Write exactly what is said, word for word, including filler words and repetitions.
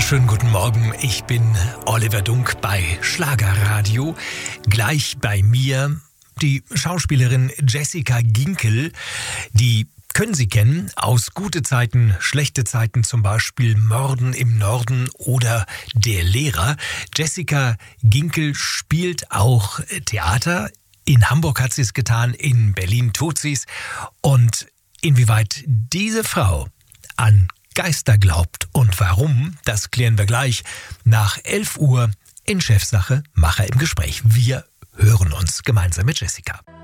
Schönen guten Morgen, ich bin Oliver Dunk bei Schlagerradio. Gleich bei mir die Schauspielerin Jessica Ginkel. Die können Sie kennen aus Gute Zeiten, Schlechte Zeiten, zum Beispiel Morden im Norden oder Der Lehrer. Jessica Ginkel spielt auch Theater. In Hamburg hat sie es getan, in Berlin tut sie es. Und inwieweit diese Frau an Geister glaubt und warum, das klären wir gleich nach elf Uhr in Chefsache Macher im Gespräch. Wir hören uns gemeinsam mit Jessica.